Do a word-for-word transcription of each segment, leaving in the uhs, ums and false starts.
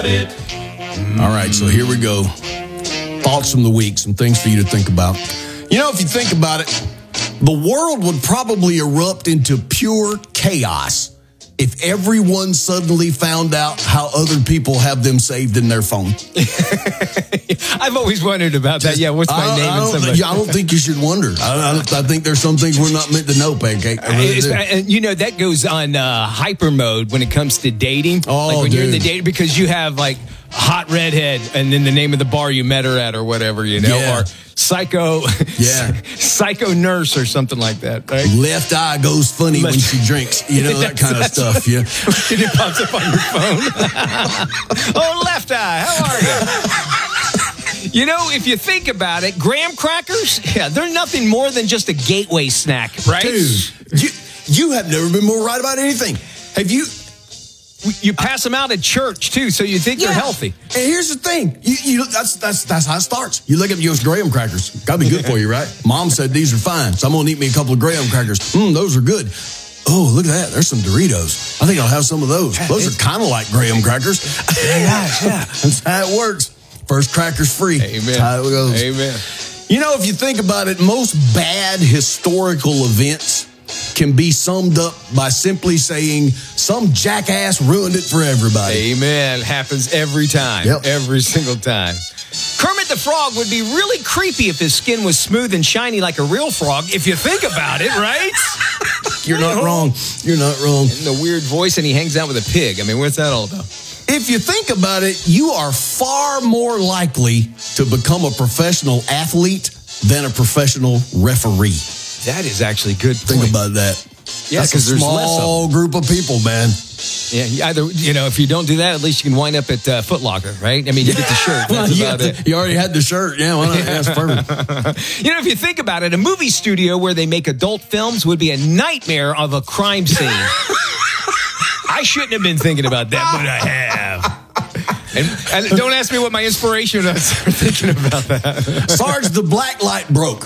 about it. All right, so here we go. Thoughts from the week, some things for you to think about. You know, if you think about it, the world would probably erupt into pure chaos if everyone suddenly found out how other people have them saved in their phone. I've always wondered about that. Yeah, what's my I, name? I and don't, somebody. I don't think you should wonder. I, I, I think there's some things we're not meant to know, Pancake. I really It's- do. and you know, that goes on uh, hyper mode when it comes to dating. Oh, like when you're in the dude. dating, because you have like hot redhead and then the name of the bar you met her at or whatever, you know, Yeah. or psycho, Yeah. psycho nurse or something like that, right? Left eye goes funny when Left- she drinks. You know, that kind of That's- stuff. Yeah. And it pops up on your phone. Oh, left eye, how are you? You know, if you think about it, graham crackers, yeah, they're nothing more than just a gateway snack, right? Dude, you, you have never been more right about anything. Have you? You pass them out at church, too, so you think they're healthy. And here's the thing. You, you, that's, that's, that's how it starts. You look up U S graham crackers. Got to be good for you, right? Mom said these are fine, so I'm going to eat me a couple of graham crackers. Mmm, those are good. Oh, look at that. There's some Doritos. I think I'll have some of those. Those are kind of like graham crackers. Yeah, yeah. That's how it works. First cracker's free. Amen. That's how it goes. Amen. You know, if you think about it, most bad historical events can be summed up by simply saying some jackass ruined it for everybody. Amen. Happens every time. Yep. Every single time. Kermit the Frog would be really creepy if his skin was smooth and shiny like a real frog, if you think about it, right? You're not wrong. You're not wrong. And the weird voice, and he hangs out with a pig. I mean, what's that all about? If you think about it, you are far more likely to become a professional athlete than a professional referee. That is actually good point. Think about that. Yeah, That's a 'cause there's less of small group of people, man. Yeah, you either, you know, if you don't do that, at least you can wind up at uh, Foot Locker, right? I mean, you get the shirt. That's you, about got the- it. you already had the shirt. Yeah, why not? Yeah, that's perfect. You know, if you think about it, a movie studio where they make adult films would be a nightmare of a crime scene. I shouldn't have been thinking about that, but I have. And, and don't ask me what my inspiration was for thinking about that. Sarge, the black light broke.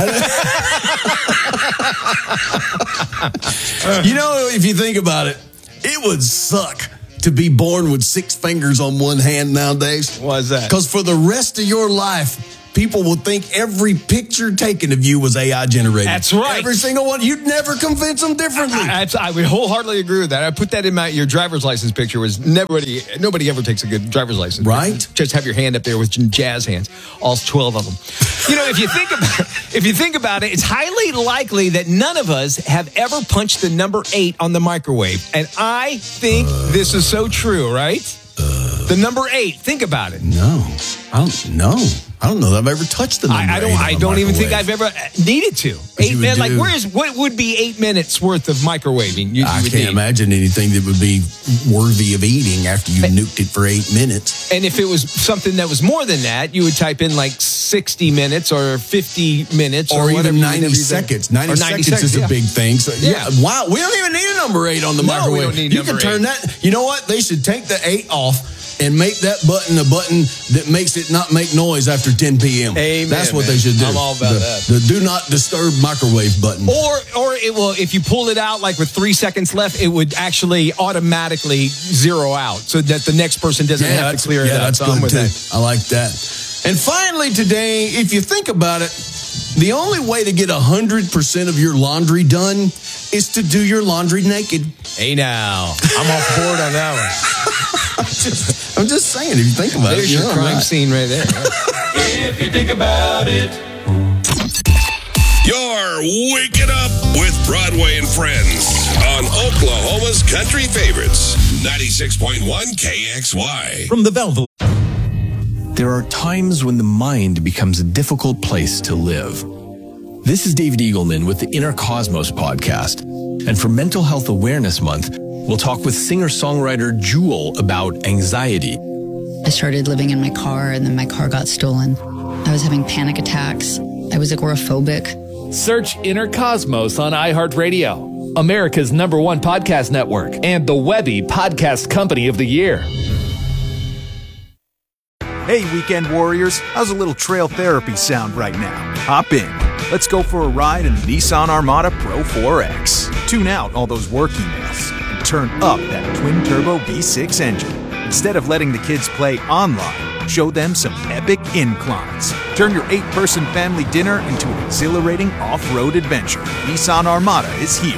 You know, if you think about it, it would suck to be born with six fingers on one hand nowadays. Why is that? Because for the rest of your life, people will think every picture taken of you was A I generated. That's right. Every single one. You'd never convince them differently. I, I, I would wholeheartedly agree with that. I put that in my your driver's license picture. Was nobody nobody ever takes a good driver's license, Right? picture. Just have your hand up there with jazz hands, all twelve of them. You know, if you think about if you think about it, it's highly likely that none of us have ever punched the number eight on the microwave, and I think uh, this is so true, right? Uh, the number eight. Think about it. No, I don't know. I don't know that I've ever touched the number I, I don't. eight on I a don't even think microwave. I've ever needed to. Eight you would minutes. Like, do- where is what would be eight minutes worth of microwaving? You, I you would can't need? imagine anything that would be worthy of eating after you nuked it for eight minutes. And if it was something that was more than that, you would type in like sixty minutes or fifty minutes or, Or whatever. even you- ninety whatever you- seconds. ninety, or seconds, is yeah. a big thing. So yeah. Yeah. wow, we don't even need a number eight on the No, we microwave. don't need you number can turn eight. that. You know what? They should take the eight off and make that button a button that makes it not make noise after ten p.m. Amen, That's what man. they should do. I'm all about the, that. The do not disturb microwave button. Or, or it will. If you pull it out like with three seconds left, it would actually automatically zero out, so that the next person doesn't have that's- to clear it yeah, out. that's So I'm good with too. that. I like that. And finally today, if you think about it, the only way to get one hundred percent of your laundry done is to do your laundry naked. Hey now, I'm off board on that one. I'm just, I'm just saying, if you think about There's it. your you're crime right. scene right there. If you think about it. You're waking up with Broadway and Friends on Oklahoma's Country Favorites, ninety-six point one K X Y. From the Velvet. There are times when the mind becomes a difficult place to live. This is David Eagleman with the Inner Cosmos podcast. And for Mental Health Awareness Month, we'll talk with singer-songwriter Jewel about anxiety. I started living in my car, and then my car got stolen. I was having panic attacks. I was agoraphobic. Search Inner Cosmos on iHeartRadio, America's number one podcast network, and the Webby Podcast Company of the Year. Hey, weekend warriors, how's a little trail therapy sound right now? Hop in. Let's go for a ride in the Nissan Armada Pro four X. Tune out all those work emails and turn up that twin-turbo V six engine. Instead of letting the kids play online, show them some epic inclines. Turn your eight-person family dinner into an exhilarating off-road adventure. Nissan Armada is here.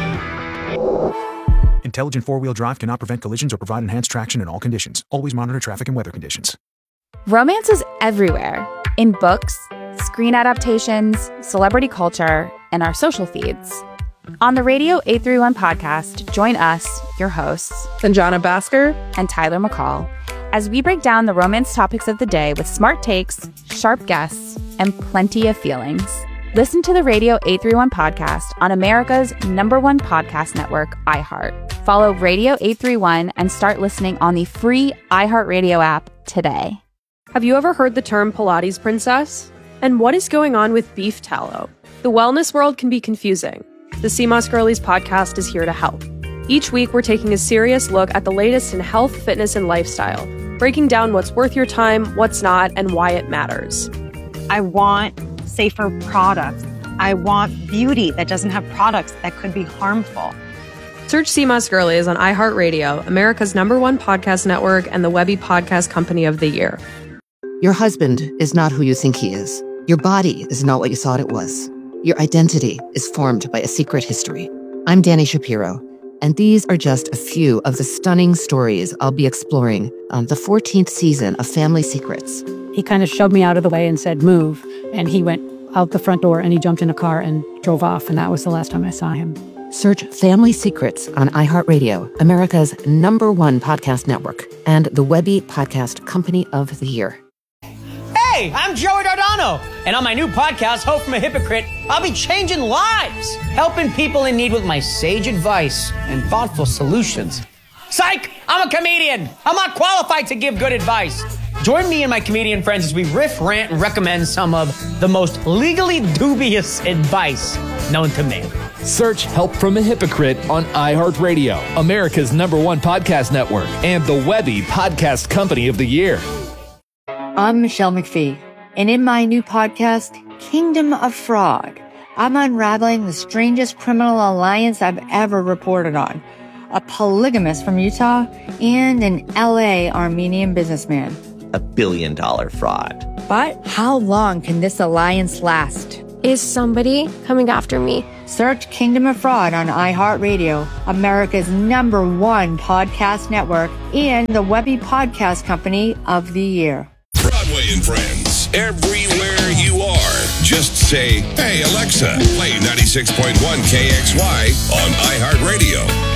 Intelligent four-wheel drive cannot prevent collisions or provide enhanced traction in all conditions. Always monitor traffic and weather conditions. Romance is everywhere. In books, screen adaptations, celebrity culture, and our social feeds. On the Radio eight thirty-one podcast, join us, your hosts, Sanjana Bhaskar and Tyler McCall, as we break down the romance topics of the day with smart takes, sharp guests, and plenty of feelings. Listen to the Radio eight thirty-one podcast on America's number one podcast network, iHeart. Follow Radio eight thirty-one and start listening on the free iHeartRadio app today. Have you ever heard the term Pilates princess? And what is going on with beef tallow? The wellness world can be confusing. The Sea Moss Girlies podcast is here to help. Each week, we're taking a serious look at the latest in health, fitness, and lifestyle, breaking down what's worth your time, what's not, and why it matters. I want safer products. I want beauty that doesn't have products that could be harmful. Search Sea Moss Girlies on iHeartRadio, America's number one podcast network, and the Webby Podcast Company of the Year. Your husband is not who you think he is. Your body is not what you thought it was. Your identity is formed by a secret history. I'm Danny Shapiro, and these are just a few of the stunning stories I'll be exploring on the fourteenth season of Family Secrets. He kind of shoved me out of the way and said, move, and he went out the front door and he jumped in a car and drove off, and that was the last time I saw him. Search Family Secrets on iHeartRadio, America's number one podcast network, and the Webby Podcast Company of the Year. Hey, I'm Joey Dardano, and on my new podcast, Hope from a Hypocrite, I'll be changing lives, helping people in need with my sage advice and thoughtful solutions. Psych! I'm a comedian. I'm not qualified to give good advice. Join me and my comedian friends as we riff, rant, and recommend some of the most legally dubious advice known to man. Search Help from a Hypocrite on iHeartRadio, America's number one podcast network, and the Webby Podcast Company of the Year. I'm Michelle McPhee, and in my new podcast, Kingdom of Fraud, I'm unraveling the strangest criminal alliance I've ever reported on. A polygamist from Utah and an L A Armenian businessman. A billion dollar fraud. But how long can this alliance last? Is somebody coming after me? Search Kingdom of Fraud on iHeartRadio, America's number one podcast network, and the Webby Podcast Company of the Year. Broadway and Friends, everywhere you are. Just say, hey, Alexa, play ninety-six point one K X Y on iHeartRadio.